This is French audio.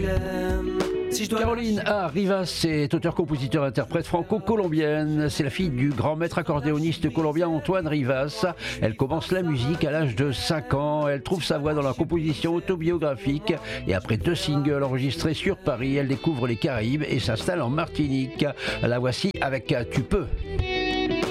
Caroline A. Rivas est auteure-compositeur-interprète franco-colombienne. C'est la fille du grand maître accordéoniste colombien Antoine Rivas. Elle commence la musique à l'âge de 5 ans. Elle trouve sa voix dans la composition autobiographique. Et après 2 singles enregistrés sur Paris, elle découvre les Caraïbes et s'installe en Martinique. La voici avec Tu peux.